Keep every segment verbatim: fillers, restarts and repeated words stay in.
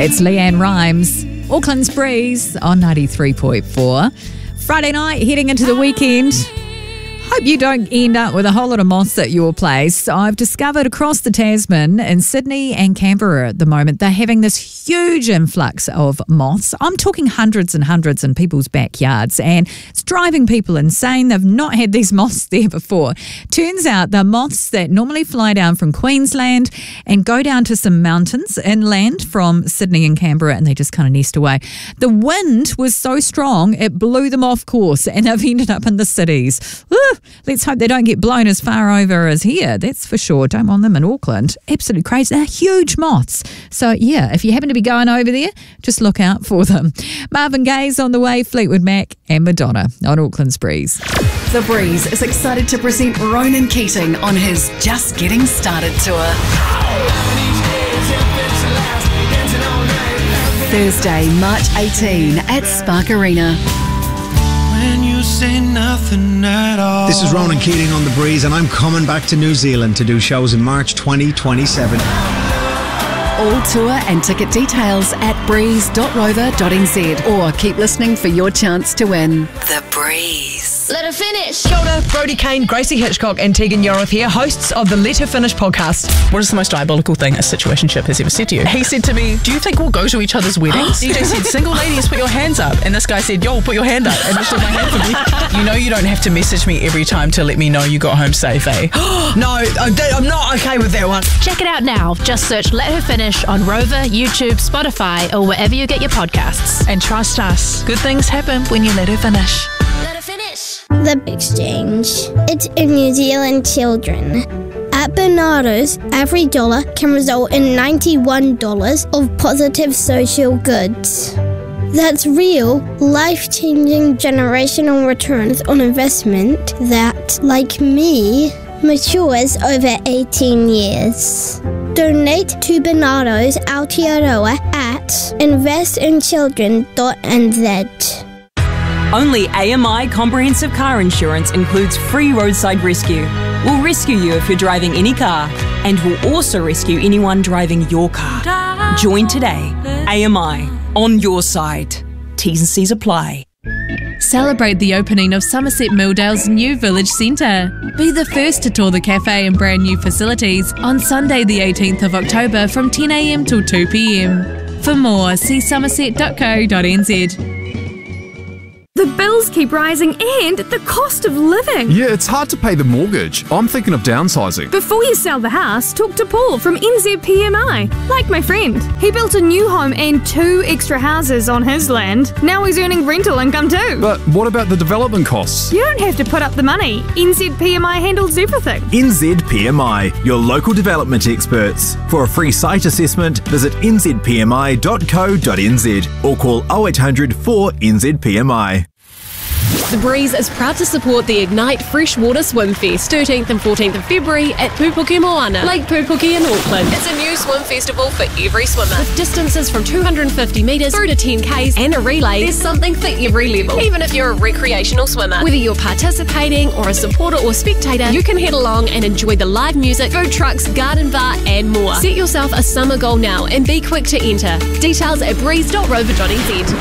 It's Leanne Rimes, Auckland's Breeze on ninety-three point four. Friday night, heading into the weekend. Hope you don't end up with a whole lot of moths at your place. I've discovered across the Tasman, in Sydney and Canberra at the moment, they're having this huge influx of moths. I'm talking hundreds and hundreds in people's backyards, and it's driving people insane. They've not had these moths there before. Turns out they're moths that normally fly down from Queensland and go down to some mountains inland from Sydney and Canberra, and they just kind of nest away. The wind was so strong, it blew them off course, and they've ended up in the cities. Woo! Let's hope they don't get blown as far over as here. That's for sure. Don't want them in Auckland. Absolutely crazy. They're huge moths. So, yeah, if you happen to be going over there, just look out for them. Marvin Gaye's on the way, Fleetwood Mac and Madonna on Auckland's Breeze. The Breeze is excited to present Ronan Keating on his Just Getting Started tour. Thursday, March eighteenth at Spark Arena. Say nothing at all. This is Ronan Keating on The Breeze, and I'm coming back to New Zealand to do shows in March twenty twenty-seven. All tour and ticket details at breeze dot rover dot n z, or keep listening for your chance to win. The Breeze. Let her finish. Kia ora, Brodie Kane, Gracie Hitchcock and Tegan Yoroth here, hosts of the Let Her Finish podcast. What is the most diabolical thing a situationship has ever said to you? He said to me, do you think we'll go to each other's weddings? D J said, single ladies, put your hands up. And this guy said, yo, put your hand up. And lifted my hand for me. You know you don't have to message me every time to let me know you got home safe, eh? No, I'm not okay with that one. Check it out now. Just search Let Her Finish on Rover, YouTube, Spotify, or wherever you get your podcasts. And trust us, good things happen when you let her finish. Let her finish. The Exchange. It's in New Zealand children. At Bernardo's, every dollar can result in ninety-one dollars of positive social goods. That's real, life-changing generational returns on investment that, like me, matures over eighteen years. Donate to Bernardo's Aotearoa at invest in children dot n z. Only A M I Comprehensive Car Insurance includes free roadside rescue. We'll rescue you if you're driving any car, and we'll also rescue anyone driving your car. Join today. A M I, on your side. T's and C's apply. Celebrate the opening of Somerset Milldale's new village centre. Be the first to tour the cafe and brand new facilities on Sunday the eighteenth of October from ten a m till two p m. For more, see somerset dot co dot n z. The bills keep rising and the cost of living. Yeah, it's hard to pay the mortgage. I'm thinking of downsizing. Before you sell the house, talk to Paul from N Z P M I. Like my friend. He built a new home and two extra houses on his land. Now he's earning rental income too. But what about the development costs? You don't have to put up the money. N Z P M I handles everything. N Z P M I, your local development experts. For a free site assessment, visit n z p m i dot co dot n z or call oh eight hundred four N Z P M I. The Breeze is proud to support the Ignite Freshwater Swim Fest, thirteenth and fourteenth of February at Pupuke Moana, Lake Pupuke in Auckland. It's a new swim festival for every swimmer, with distances from two hundred fifty metres through to ten kays and a relay. There's something for every level, even if you're a recreational swimmer. Whether you're participating or a supporter or spectator, you can head along and enjoy the live music, food trucks, garden bar and more. Set yourself a summer goal now and be quick to enter. Details at breeze dot rover dot n z.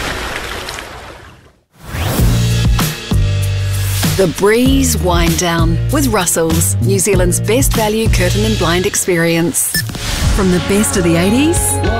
The Breeze Wind Down with Russell's, New Zealand's best value curtain and blind experience. From the best of the eighties